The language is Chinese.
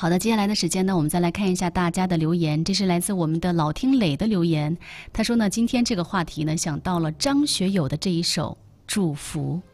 好的，接下来的时间呢，我们再来看一下大家的留言。这是来自我们的老听磊的留言，他说呢，今天这个话题呢，想到了张学友的这一首《祝福》。